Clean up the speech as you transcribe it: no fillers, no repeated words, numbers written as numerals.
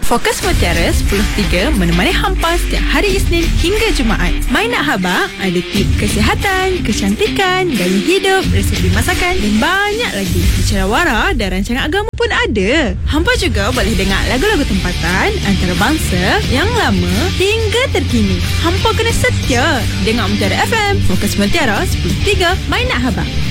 Fokus Mutiara 10.3 menemani hampa setiap hari Isnin hingga Jumaat. My Nak Khabar ada tips kesihatan, kecantikan, gaya hidup, resepi masakan dan banyak lagi. Bicara wara dan rancangan agama pun ada. Hampa juga boleh dengar lagu-lagu tempatan antarabangsa yang lama hingga terkini. Hampa kena setia dengar Mutiara FM. Fokus Mutiara 10.3 My Nak Khabar.